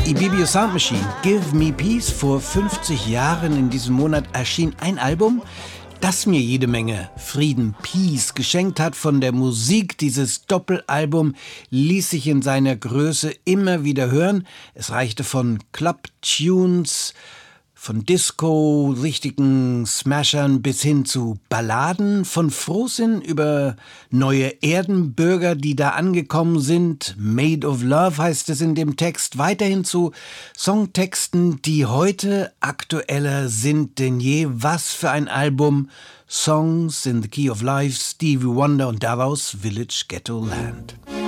Ibibio Sound Machine, Give Me Peace. Vor 50 Jahren in diesem Monat erschien ein Album, das mir jede Menge Frieden, Peace geschenkt hat. Von der Musik dieses Doppelalbum ließ sich in seiner Größe immer wieder hören. Es reichte von Club-Tunes, von Disco, richtigen Smashern bis hin zu Balladen, von Frohsinn über neue Erdenbürger, die da angekommen sind. Made of Love heißt es in dem Text. Weiterhin zu Songtexten, die heute aktueller sind denn je. Was für ein Album! Songs in the Key of Life, Stevie Wonder und daraus Village Ghetto Land.